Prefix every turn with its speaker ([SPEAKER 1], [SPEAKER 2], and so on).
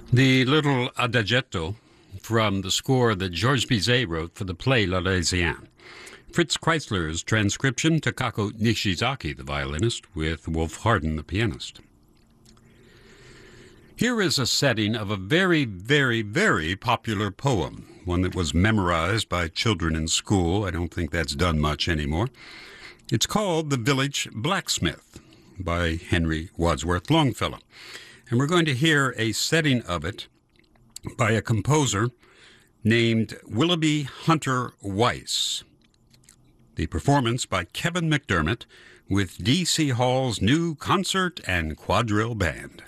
[SPEAKER 1] The little adagietto from the score that Georges Bizet wrote for the play L'Arlésienne. Fritz Kreisler's transcription, Takako Nishizaki, the violinist, with Wolf Hardin, the pianist. Here is a setting of a very, very, very popular poem, one that was memorized by children in school. I don't think that's done much anymore. It's called The Village Blacksmith by Henry Wadsworth Longfellow. And we're going to hear a setting of it by a composer named Willoughby Hunter Weiss. The performance by Kevin McDermott with D.C. Hall's new concert and quadrille band.